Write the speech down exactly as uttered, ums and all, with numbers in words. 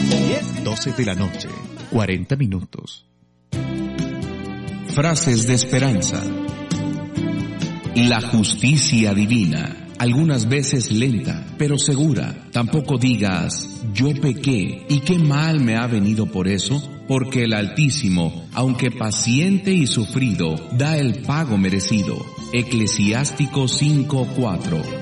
doce de la noche, cuarenta minutos. Frases de esperanza. La justicia divina, algunas veces lenta, pero segura. Tampoco digas, yo pequé, ¿y qué mal me ha venido por eso? Porque el Altísimo, aunque paciente y sufrido, da el pago merecido. Eclesiástico cinco cuatro.